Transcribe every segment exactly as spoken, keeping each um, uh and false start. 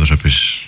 πρωταθλήματος επίσης.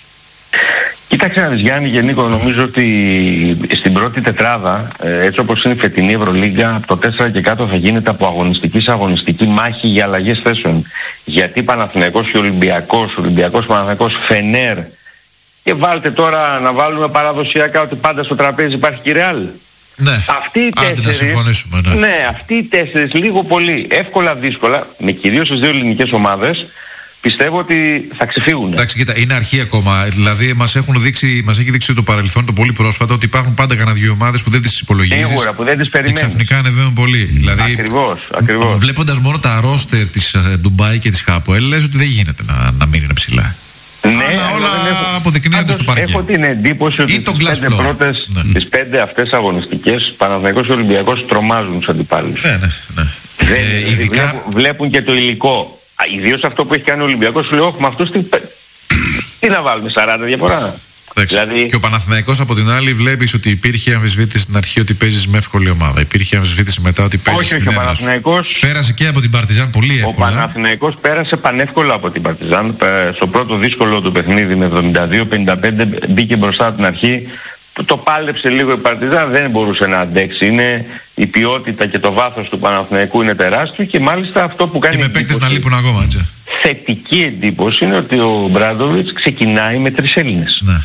Κοίταξε να δεις, Γιάννη και Νίκο, νομίζω ότι στην πρώτη τετράδα, έτσι όπως είναι η φετινή Ευρωλίγκα, από το τέσσερα και κάτω θα γίνεται από αγωνιστική σε αγωνιστική μάχη για αλλαγές θέσεων. Γιατί Παναθηναϊκός και Ολυμπιακός, Ολυμπιακός Παναθηναϊκός, Φενέρ, και βάλτε τώρα να βάλουμε παραδοσιακά ότι πάντα στο τραπέζι υπάρχει και η Ρεάλ. Ναι, αυτοί οι τέσσερις, να συμφωνήσουμε, ναι. ναι, αυτοί οι τέσσερις λίγο πολύ, εύκολα δύσκολα, με κυρίως τις δύο ελληνικές ομάδες, πιστεύω ότι θα ξεφύγουν. Εντάξει, κοίτα, είναι αρχή ακόμα. Δηλαδή, μας, έχουν δείξει, μας έχει δείξει το παρελθόν, το πολύ πρόσφατα, ότι υπάρχουν πάντα κανένα δύο ομάδες που δεν τις υπολογίζεις. Σίγουρα, που δεν τις περιμένεις. Και ξαφνικά ανεβαίνουν πολύ. Δηλαδή, ακριβώς, ακριβώς. Βλέποντας μόνο τα ρόστερ της Ντουμπάι και της Χάποελ, λες ότι δεν γίνεται να, να μείνει ψηλά. Ναι, αλλά όλα έχω... αποδεικνύονται στο παρκέ. Έχω την εντύπωση ότι τις πέντε πρώτες, ναι. τις πέντε αυτές αγωνιστικές, Παναθηναϊκός και Ολυμπιακός τρομάζουν τους αντιπάλους. Ναι, ναι, ναι. Δεν, ε, ειδικά... βλέπουν, βλέπουν και το υλικό. Ιδίως αυτό που έχει κάνει ο Ολυμπιακός, σου λέω, όχι με αυτούς τι, τι να βάλουμε, σαράντα διαφορά. Δηλαδή... Και ο Παναθηναϊκός από την άλλη βλέπεις ότι υπήρχε αμφισβήτηση στην αρχή ότι παίζεις με εύκολη ομάδα. Υπήρχε αμφισβήτηση μετά ότι παίζεις όχι, στην όχι, ο Παναθηναϊκός πέρασε και από την Παρτιζάν πολύ εύκολα. Ο Παναθηναϊκός πέρασε πανεύκολα από την Παρτιζάν. Στο πρώτο δύσκολο του παιχνίδι με εβδομήντα δύο πενήντα πέντε μπήκε μπροστά από την αρχή. Το πάλεψε λίγο η Παρτιζάν, δεν μπορούσε να αντέξει. Είναι η ποιότητα και το βάθος του Παναθηναϊκού είναι τεράστιο και μάλιστα αυτό που κάνει. Και με παίκτες να λείπουν ακόμα, έτσι. Θετική εντύπωση είναι ότι ο Μπράντοβιτς ξεκινάει με τρεις Έλληνες. Ναι.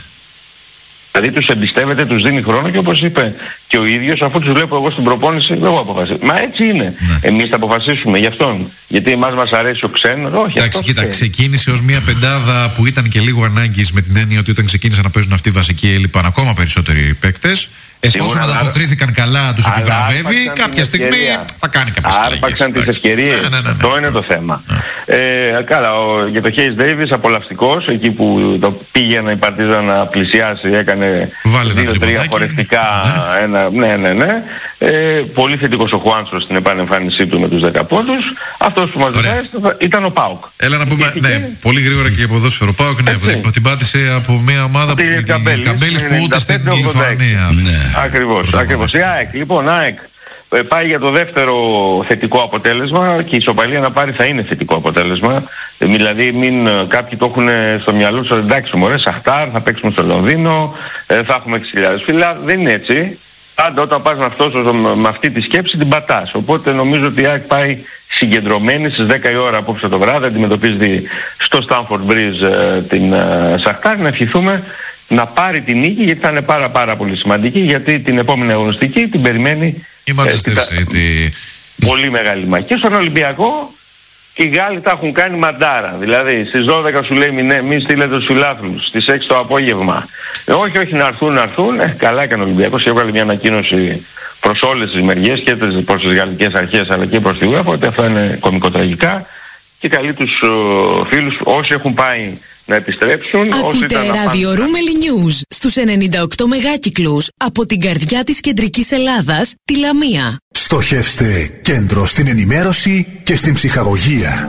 Δηλαδή τους εμπιστεύεται, τους δίνει χρόνο και όπως είπε και ο ίδιος, αφού τους βλέπω εγώ στην προπόνηση, εγώ αποφασίζω. Μα έτσι είναι. Ναι. Εμείς θα αποφασίσουμε γι' αυτόν. Γιατί εμάς μας αρέσει ο ξένος. Όχι, εντάξει, κοίτα, και... ξεκίνησε ως μια πεντάδα που ήταν και λίγο ανάγκης, με την έννοια ότι όταν ξεκίνησαν να παίζουν αυτοί οι βασικοί έλειπαν ακόμα περισσότεροι παίκτες. Εφόσον ανταποκρίθηκαν καλά, τους επιβραβεύει, κάποια στιγμή θα κάνει κάποιες αλλαγές. Άρπαξαν τις ευκαιρίες. Ναι, ναι, ναι, αυτό ναι, είναι το θέμα. Ναι. Ε, καλά, ο, για το Hayes Davis απολαυστικός, εκεί που το πήγαινε η Παρτίζα να πλησιάσει, έκανε δύο-τρία χορευτικά. Ναι, ένα, ναι, ναι. ναι. Ε, πολύ θετικός ο Χουάντσο στην επανεμφάνισή του με τους δέκα πόντους. Αυτός που μας δείχνει ήταν ο ΠΑΟΚ. Έλα να πούμε, ναι, πολύ γρήγορα και ποδόσφαιρο. Ο ΠΑΟΚ, ναι, την πάτησε από μια ομάδα που Καμπέλης που ούτε στην Λιθουανία. Ακριβώς, ακριβώς. Η ΑΕΚ, λοιπόν, ΑΕΚ πάει για το δεύτερο θετικό αποτέλεσμα και η ισοπαλία να πάρει θα είναι θετικό αποτέλεσμα. Δηλαδή μην κάποιοι το έχουν στο μυαλό τους, εντάξει μωρέ, Σαχτάρ, θα παίξουμε στο Λονδίνο, θα έχουμε έξι χιλιάδες φύλλα. Δεν είναι έτσι. Πάντα όταν πας με, αυτό, με αυτή τη σκέψη την πατάς. Οπότε νομίζω ότι η ΑΕΚ πάει συγκεντρωμένη στις δέκα η ώρα απόψε το βράδυ, αντιμετωπίζει στο Stamford Bridge την Σαχτάρ. Να ευχηθούμε να πάρει την νίκη, γιατί θα είναι πάρα πάρα πολύ σημαντική, γιατί την επόμενη αγωνιστική την περιμένει η Manchester City. Πολύ μεγάλη μάχη. Και στον Ολυμπιακό και οι Γάλλοι τα έχουν κάνει μαντάρα. Δηλαδή στις δώδεκα σου λέει ναι, μην στείλετε τους φιλάθλους, στις έξι το απόγευμα. Ε, όχι, όχι, να έρθουν, να έρθουν. Ε, καλά έκανε ο Ολυμπιακός και έβγαλε μια ανακοίνωση προς όλες τις μεριές και προς τις γαλλικές αρχές αλλά και προς τη UEFA, ότι αυτά είναι κωμικοτραγικά και καλεί τους uh, φίλους όσοι έχουν πάει να επιστρέψουν. Ακούτε ραδιορούμελη News στους ενενήντα οκτώ μεγάκυκλους από την καρδιά της κεντρικής Ελλάδας, τη Λαμία. Στοχεύστε κέντρο στην ενημέρωση και στην ψυχαγωγία.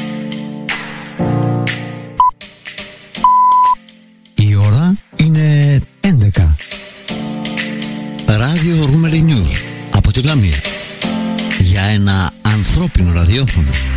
Η ώρα είναι έντεκα. Ράδιο Ρούμελη News από τη Λαμία. Για ένα ανθρώπινο ραδιόφωνο.